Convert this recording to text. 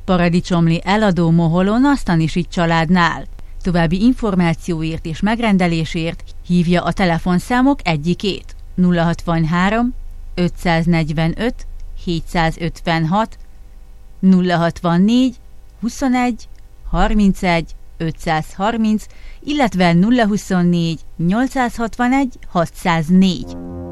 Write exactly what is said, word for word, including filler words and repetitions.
Paradicsomli eladó Moholon a Stanisics családnál. További információért és megrendelésért hívja a telefonszámok egyikét: nulla hatvanhárom ötszáznegyvenöt hétszázötvenhat, nulla hatvannégy huszonegy harmincegy ötszázharminc, illetve nulla huszonnégy nyolcszázhatvanegy hatszáznégy.